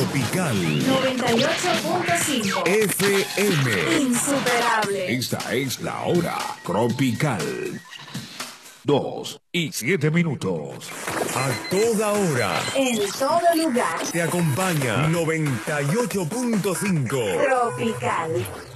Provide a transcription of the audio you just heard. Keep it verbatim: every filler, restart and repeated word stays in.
Tropical noventa y ocho punto cinco F M. Insuperable. Esta es la hora tropical. Dos y siete minutos. A toda hora. En todo lugar. Te acompaña noventa y ocho punto cinco Tropical.